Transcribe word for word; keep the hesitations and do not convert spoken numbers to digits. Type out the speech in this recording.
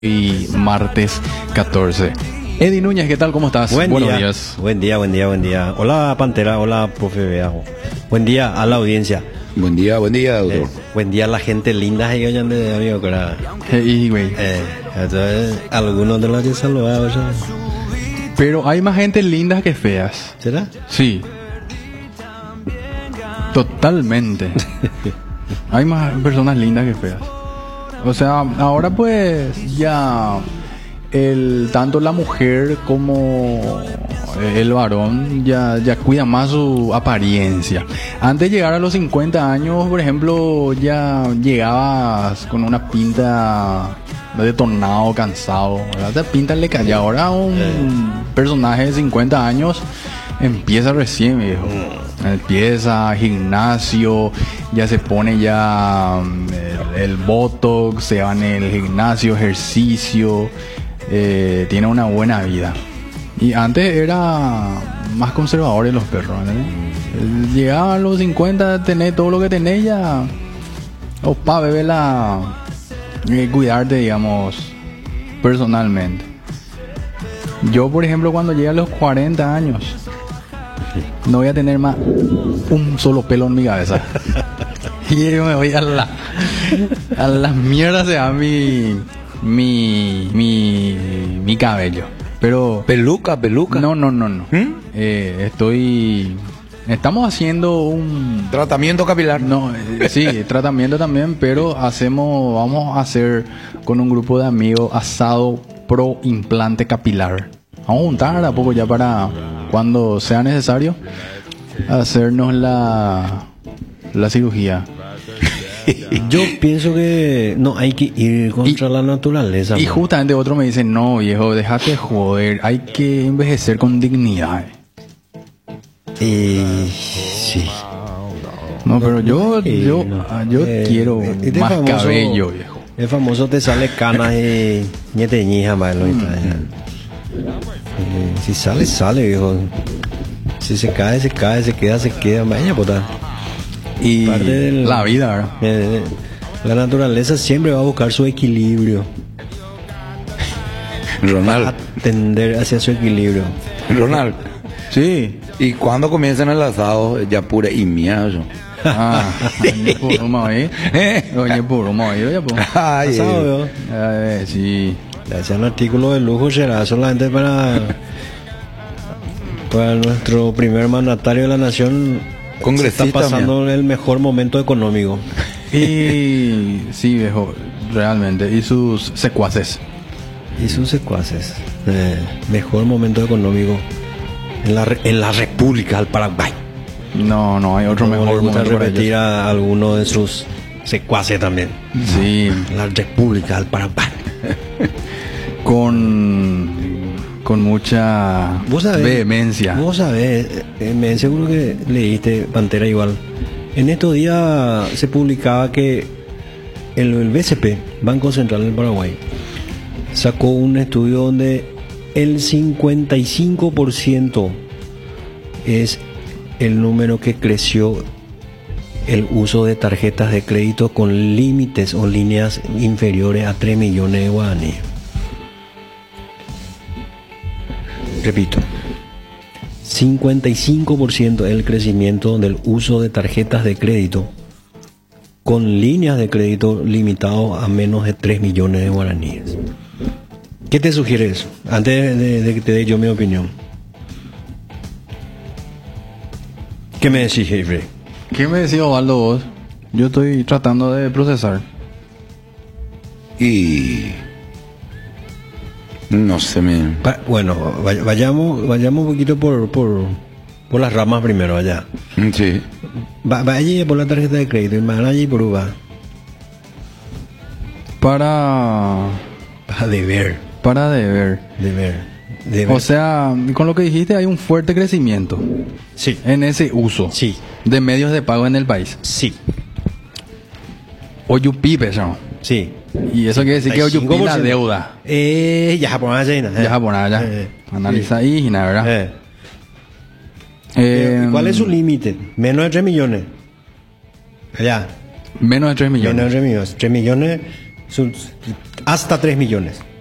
Y martes catorce. Eddie Núñez, ¿qué tal? ¿Cómo estás? Buen Buenos día. días. Buen día, buen día, buen día. Hola Pantera, hola profe Beajo. Buen día a la audiencia. Buen día, buen día, doctor. Eh, buen día a la gente linda que oyen de amigo, cara. Hey, güey. Eh, entonces, algunos de los que saludamos. Pero hay más gente linda que feas. ¿Será? Sí. Totalmente. Hay más personas lindas que feas. O sea, ahora pues ya el tanto la mujer como el varón ya, ya cuida más su apariencia. Antes de llegar a los cincuenta años, por ejemplo, ya llegabas con una pinta de tornado, cansado. Esa pinta le cae. Ahora un personaje de cincuenta años empieza recién, viejo. Empieza gimnasio, ya se pone ya el, el botox, se va en el gimnasio, ejercicio, eh, tiene una buena vida. Y antes era más conservadores los perros, ¿no? Llegaba a los cincuenta, tenés todo lo que tenés ya. Opa, bebé, la eh, cuidarte, digamos, personalmente. Yo, por ejemplo, cuando llegué a los cuarenta años, no voy a tener más un solo pelo en mi cabeza. Y yo me voy a la a las mierdas de a mi mi mi mi cabello. Pero Peluca, peluca. no, no, no, no. ¿Mm? Eh, estoy estamos haciendo un Tratamiento capilar. no, eh, sí, tratamiento también, pero hacemos vamos a hacer con un grupo de amigos asado pro implante capilar. Vamos a juntar a poco ya para cuando sea necesario hacernos la la cirugía. Yo pienso que no hay que ir contra Y- la naturaleza. Y man. justamente otro me dice, no viejo, déjate joder, hay que envejecer con dignidad. Eh, sí. No, pero yo Eh, yo no. ah, yo Eh, quiero este más famoso- cabello, viejo. El famoso te sale canas y ni te ñija más. ¿No? Eh, si sale, sale, viejo. Si se cae, se cae, se queda, se queda. Vaya, puta. Y Parte del- la vida, ¿verdad? Eh, la naturaleza siempre va a buscar su equilibrio. Ronald, Atender hacia su equilibrio. Ronald. Sí. ¿Y cuándo comienzan el asado? Ya pura y miedo. Ah, oye, puro maíz. Oye, puro maíz, oye, pues. Ay, Asado, eh, veo. Eh, sí. Le hacían artículo de lujo, será solamente para para nuestro primer mandatario de la nación. Congresista, Está pasando el mejor momento económico. Y sí, viejo, realmente. Y sus secuaces. Y sus secuaces. Eh, mejor momento económico en la, re- en la República del Paraguay. No, no hay otro Como le mejor gusta momento para repetir ellos. a alguno de sus secuaces también. Sí, La República del Paraguay. con con mucha Vos sabés, vehemencia. Vos sabés, eh, me seguro que leíste Pantera igual. En estos días se publicaba que el, el B C P, Banco Central del Paraguay, sacó un estudio donde el cincuenta y cinco por ciento es el número que creció el uso de tarjetas de crédito con límites o líneas inferiores a tres millones de guaraníes. Repito, cincuenta y cinco por ciento es el crecimiento del uso de tarjetas de crédito con líneas de crédito limitados a menos de tres millones de guaraníes. ¿Qué te sugiere eso? Antes de, de que te dé yo mi opinión. ¿Qué me decís, jefe? ¿Qué me decía Osvaldo vos? Yo estoy tratando de procesar. Y no sé, me. Pa- bueno, vay- vayamos, vayamos un poquito por, por, por las ramas primero allá. Sí. Va, vaya por la tarjeta de crédito y más allí por U V A. Para Para deber, para deber. deber, deber. O sea, con lo que dijiste hay un fuerte crecimiento sí, en ese uso sí, de medios de pago en el país. sí, O yupipe, ¿no? sí. Y eso quiere decir que Oyupi la deuda. Eh, ya japonés ya, Ya japonés, ya. Eh, Analiza ahí, y nada, ¿verdad? eh. Eh, ¿Cuál es su límite? Menos de tres millones. Allá. Menos de tres millones. Menos de tres millones. tres millones Son hasta tres millones.